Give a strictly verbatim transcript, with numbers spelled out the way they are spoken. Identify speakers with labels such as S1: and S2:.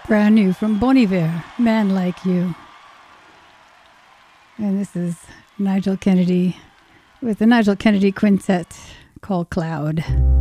S1: Brand new from Bon Iver, Man Like You. And this is Nigel Kennedy with the Nigel Kennedy Quintet called Cloud.